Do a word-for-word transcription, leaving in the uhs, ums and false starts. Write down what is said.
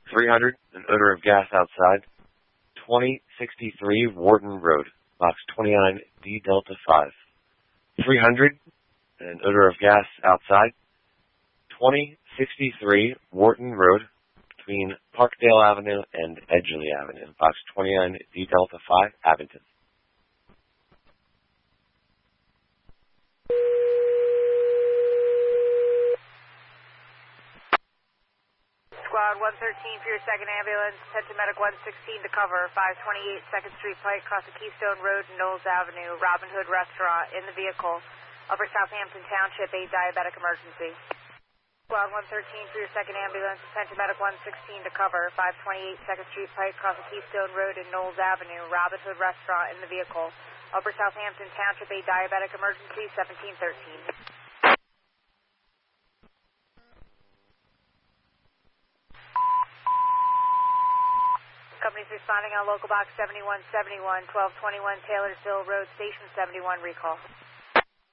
three hundred, an odor of gas outside. twenty sixty-three Wharton Road, box twenty-nine D Delta five. three hundred, an odor of gas outside. twenty sixty-three Wharton Road, between Parkdale Avenue and Edgeley Avenue, box twenty-nine D Delta five, Abington. Squad one thirteen for your second ambulance, head to Medic one sixteen to cover, five twenty-eight second Street Pike, across the Keystone Road, Knowles Avenue, Robin Hood Restaurant, in the vehicle, Upper Southampton Township, a diabetic emergency. Squad one thirteen for your second ambulance, head to Medic one sixteen to cover, five twenty-eight second Street Pike, across the Keystone Road, in Knowles Avenue, Robin Hood Restaurant, in the vehicle, Upper Southampton Township, a diabetic emergency, seventeen thirteen. Company's responding on local box seventy-one seventy-one, twelve twenty-one Taylorsville Road, Station seventy-one, recall.